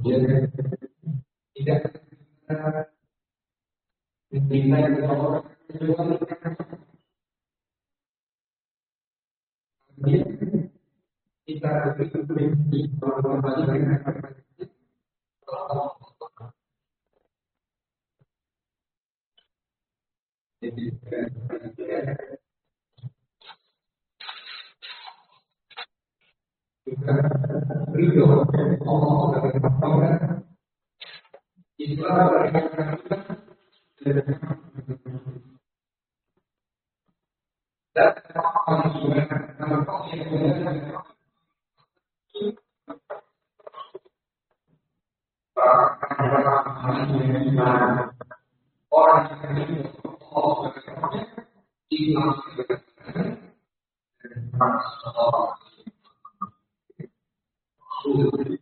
Ya, tidak mencintai orang dia kita berpikir bahwa ridho Allah itulah dan orang yang